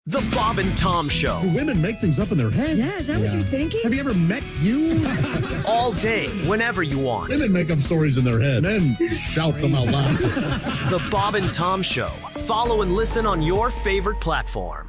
The Bob and Tom Show. Do women make things up in their head? Yeah, is that what you're thinking? Have you ever met you? All day, whenever you want. Women make up stories in their head, men shout them out loud. The Bob and Tom Show. Follow and listen on your favorite platform.